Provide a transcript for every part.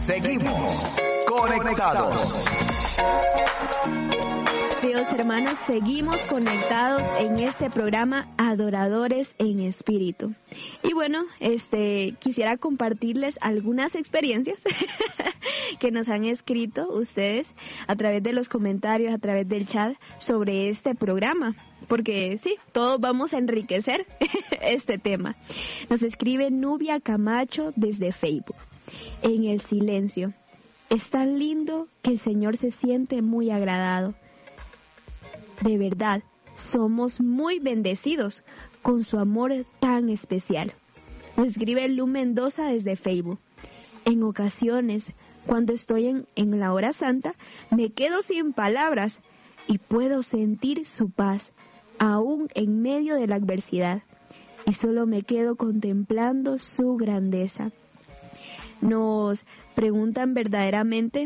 Seguimos conectados. Queridos hermanos, seguimos conectados en este programa Adoradores en Espíritu. Y bueno, quisiera compartirles algunas experiencias que nos han escrito ustedes a través de los comentarios, a través del chat sobre este programa. Porque sí, todos vamos a enriquecer este tema. Nos escribe Nubia Camacho desde Facebook. En el silencio. Es tan lindo que el Señor se siente muy agradado. De verdad, somos muy bendecidos con su amor tan especial. Nos escribe Lu Mendoza desde Facebook. En ocasiones, cuando estoy en la hora santa, me quedo sin palabras y puedo sentir su paz, aún en medio de la adversidad. Y solo me quedo contemplando su grandeza. Nos preguntan verdaderamente,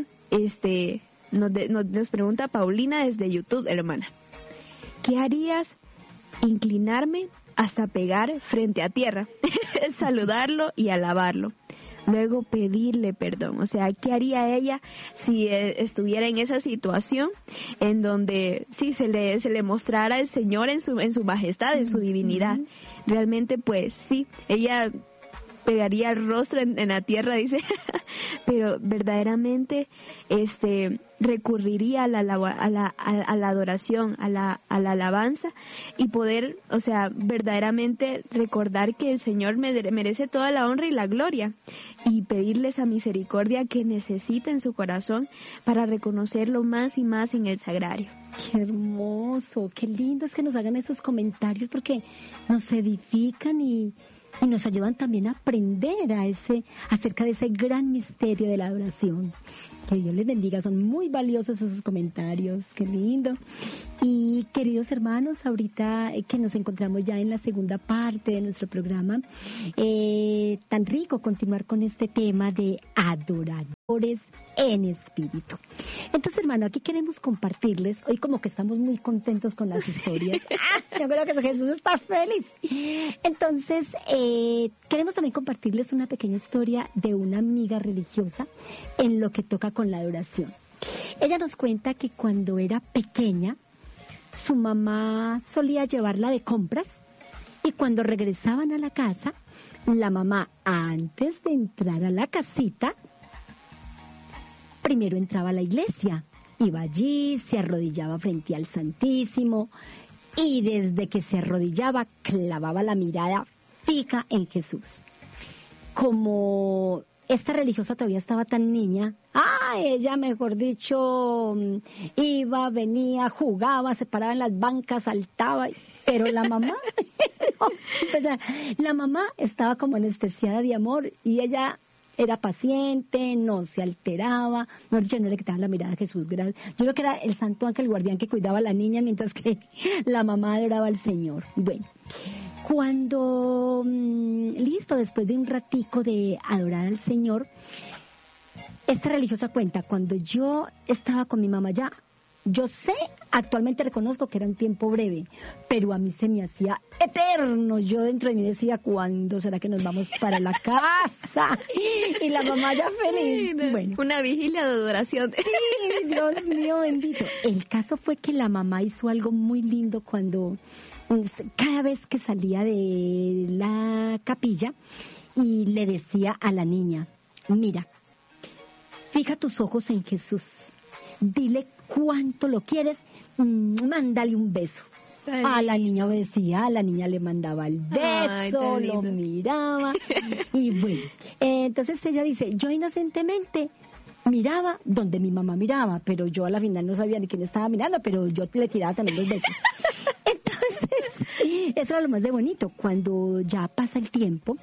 nos pregunta Paulina desde YouTube, hermana. ¿Qué harías? Inclinarme hasta pegar frente a tierra, saludarlo y alabarlo. Luego pedirle perdón. O sea, ¿qué haría ella si estuviera en esa situación en donde sí se le mostrara el Señor en su majestad, en su divinidad? Realmente, pues sí, ella pegaría el rostro en la tierra, dice, pero verdaderamente recurriría a la adoración, a la alabanza y poder, o sea, verdaderamente recordar que el Señor merece toda la honra y la gloria y pedirle esa misericordia que necesita en su corazón para reconocerlo más y más en el sagrario. Qué hermoso, qué lindo es que nos hagan estos comentarios porque nos edifican y nos ayudan también a aprender acerca de ese gran misterio de la adoración. Que Dios les bendiga, son muy valiosos esos comentarios, qué lindo. Y queridos hermanos, ahorita que nos encontramos ya en la segunda parte de nuestro programa, tan rico continuar con este tema de adoradores en espíritu. Entonces, hermano, aquí queremos compartirles, hoy como que estamos muy contentos con las historias. Yo creo que Jesús está feliz. Entonces, queremos también compartirles una pequeña historia de una amiga religiosa en lo que toca con la adoración. Ella nos cuenta que cuando era pequeña, su mamá solía llevarla de compras y cuando regresaban a la casa, la mamá, antes de entrar a la casita, primero entraba a la iglesia, iba allí, se arrodillaba frente al Santísimo y desde que se arrodillaba clavaba la mirada fija en Jesús. Como esta religiosa todavía estaba tan niña, ella, mejor dicho, iba, venía, jugaba, se paraba en las bancas, saltaba, pero la mamá, no, o sea, la mamá estaba como anestesiada de amor y ella era paciente, no se alteraba, no le quitaba la mirada a Jesús. Yo creo que era el santo ángel guardián que cuidaba a la niña mientras que la mamá adoraba al Señor. Bueno, cuando, después de un ratico de adorar al Señor, esta religiosa cuenta, cuando yo estaba con mi mamá ya, yo sé, actualmente reconozco que era un tiempo breve, pero a mí se me hacía eterno. Yo dentro de mí decía, ¿cuándo será que nos vamos para la casa? Y la mamá ya feliz. Bueno, una vigilia de adoración. Sí, Dios mío bendito. El caso fue que la mamá hizo algo muy lindo cuando, cada vez que salía de la capilla, y le decía a la niña, mira, fija tus ojos en Jesús. Dile cuánto lo quieres, mándale un beso. Ay. A la niña obedecía, a la niña le mandaba el beso, lo miraba. Y bueno, entonces ella dice, yo inocentemente miraba donde mi mamá miraba, pero yo a la final no sabía ni quién estaba mirando, pero yo le tiraba también los besos. Entonces, eso era lo más de bonito. Cuando ya pasa el tiempo,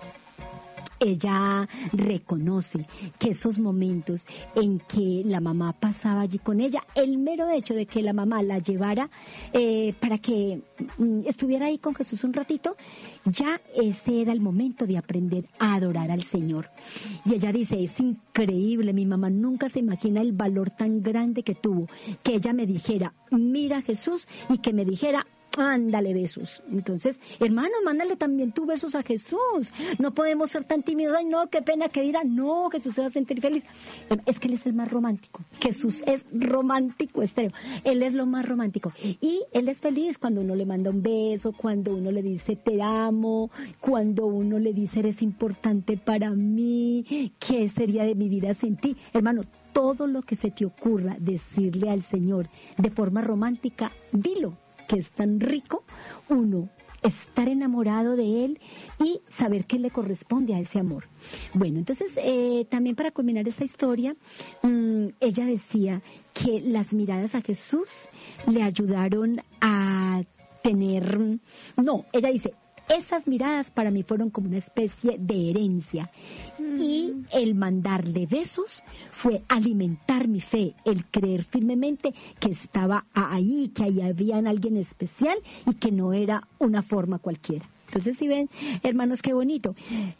ella reconoce que esos momentos en que la mamá pasaba allí con ella, el mero hecho de que la mamá la llevara para que estuviera ahí con Jesús un ratito, ya ese era el momento de aprender a adorar al Señor. Y ella dice, es increíble, mi mamá nunca se imagina el valor tan grande que tuvo, que ella me dijera, mira a Jesús, y que me dijera, ándale besos. Entonces, hermano, mándale también tú besos a Jesús. No podemos ser tan tímidos. Ay, no, qué pena que dirán. No, Jesús se va a sentir feliz. Es que Él es el más romántico. Jesús es romántico, Estéreo. Él es lo más romántico. Y Él es feliz cuando uno le manda un beso, cuando uno le dice te amo, cuando uno le dice eres importante para mí, ¿qué sería de mi vida sin ti? Hermano, todo lo que se te ocurra decirle al Señor de forma romántica, dilo, que es tan rico, uno, estar enamorado de Él y saber que le corresponde a ese amor. Bueno, entonces, también para culminar esta historia, ella decía que las miradas a Jesús le ayudaron a tener, ella dice, esas miradas para mí fueron como una especie de herencia y el mandarle besos fue alimentar mi fe, el creer firmemente que estaba ahí, que ahí había alguien especial y que no era una forma cualquiera. Entonces, si ven, hermanos, qué bonito.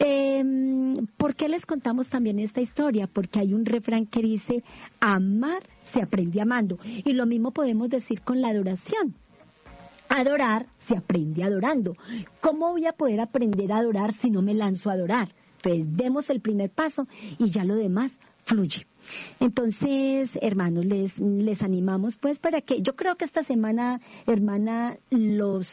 ¿Por qué les contamos también esta historia? Porque hay un refrán que dice, amar se aprende amando. Y lo mismo podemos decir con la adoración. Adorar se aprende adorando. ¿Cómo voy a poder aprender a adorar si no me lanzo a adorar? Pues demos el primer paso y ya lo demás fluye. Entonces, hermanos, les animamos pues para que, yo creo que esta semana, hermana, los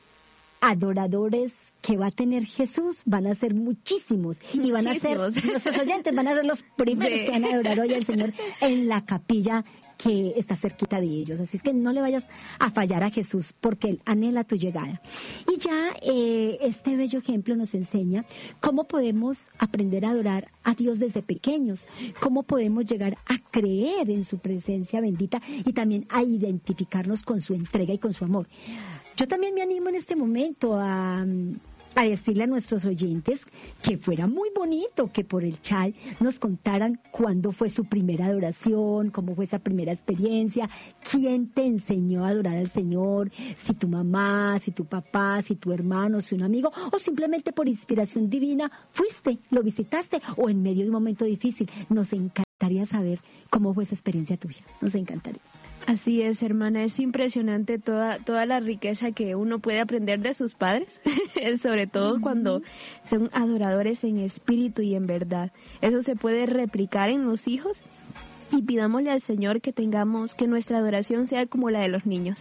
adoradores que va a tener Jesús van a ser muchísimos y van a ser, nuestros oyentes van a ser los primeros que van a adorar hoy al Señor en la capilla que está cerquita de ellos. Así es que no le vayas a fallar a Jesús porque Él anhela tu llegada. Y ya este bello ejemplo nos enseña cómo podemos aprender a adorar a Dios desde pequeños, cómo podemos llegar a creer en su presencia bendita y también a identificarnos con su entrega y con su amor. Yo también me animo en este momento a decirle a nuestros oyentes que fuera muy bonito que por el chat nos contaran cuándo fue su primera adoración, cómo fue esa primera experiencia, quién te enseñó a adorar al Señor, si tu mamá, si tu papá, si tu hermano, si un amigo, o simplemente por inspiración divina fuiste, lo visitaste, o en medio de un momento difícil. Nos encantaría saber cómo fue esa experiencia tuya, nos encantaría. Así es, hermana, es impresionante toda la riqueza que uno puede aprender de sus padres, sobre todo cuando son adoradores en espíritu y en verdad. Eso se puede replicar en los hijos y pidámosle al Señor que nuestra adoración sea como la de los niños,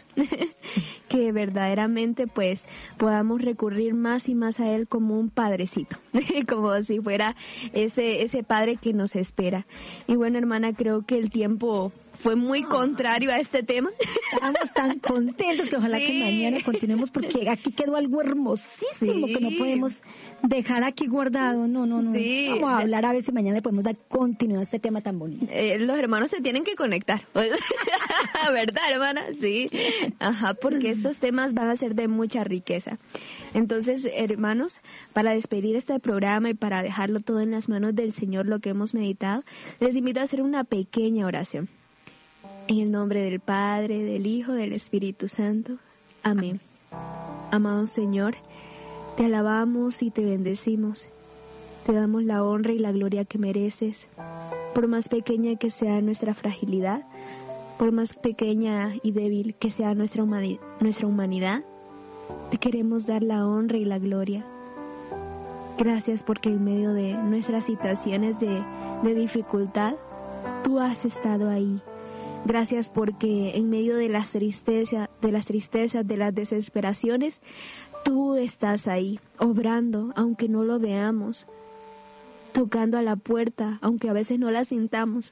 que verdaderamente pues podamos recurrir más y más a Él como un padrecito, como si fuera ese padre que nos espera. Y bueno, hermana, creo que el tiempo fue muy contrario a este tema. Estamos tan contentos que ojalá que mañana continuemos porque aquí quedó algo hermosísimo que no podemos dejar aquí guardado. No. Sí. Vamos a hablar a ver si mañana le podemos dar continuidad a este tema tan bonito. Los hermanos se tienen que conectar. ¿Verdad, hermana? Sí. Ajá, porque estos temas van a ser de mucha riqueza. Entonces, hermanos, para despedir este programa y para dejarlo todo en las manos del Señor, lo que hemos meditado, les invito a hacer una pequeña oración. En el nombre del Padre, del Hijo, del Espíritu Santo. Amén. Amado Señor, te alabamos y te bendecimos. Te damos la honra y la gloria que mereces. Por más pequeña que sea nuestra fragilidad, por más pequeña y débil que sea nuestra humanidad, te queremos dar la honra y la gloria. Gracias porque en medio de nuestras situaciones de dificultad, tú has estado ahí. Gracias porque en medio de las tristezas, de las desesperaciones, tú estás ahí, obrando, aunque no lo veamos, tocando a la puerta, aunque a veces no la sintamos.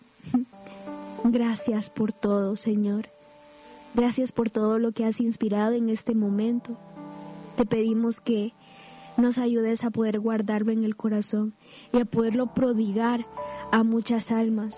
Gracias por todo, Señor. Gracias por todo lo que has inspirado en este momento. Te pedimos que nos ayudes a poder guardarlo en el corazón y a poderlo prodigar a muchas almas.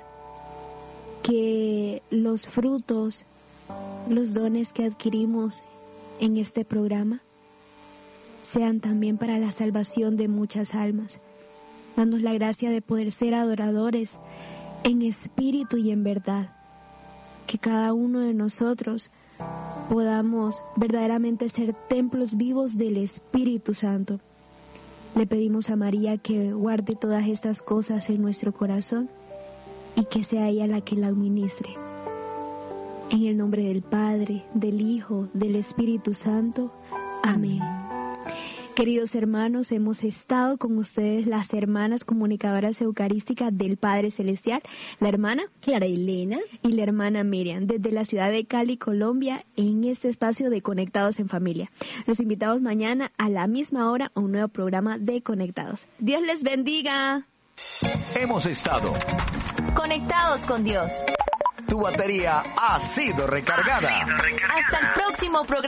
Que los frutos, los dones que adquirimos en este programa sean también para la salvación de muchas almas. Danos la gracia de poder ser adoradores en espíritu y en verdad. Que cada uno de nosotros podamos verdaderamente ser templos vivos del Espíritu Santo. Le pedimos a María que guarde todas estas cosas en nuestro corazón y que sea ella la que la administre. En el nombre del Padre, del Hijo, del Espíritu Santo. Amén. Queridos hermanos, hemos estado con ustedes las hermanas comunicadoras eucarísticas del Padre Celestial, la hermana Clara Elena y la hermana Miriam, desde la ciudad de Cali, Colombia, en este espacio de Conectados en Familia. Los invitamos mañana a la misma hora a un nuevo programa de Conectados. Dios les bendiga. Hemos estado Conectados con Dios. Tu batería ha sido recargada. Hasta el próximo programa.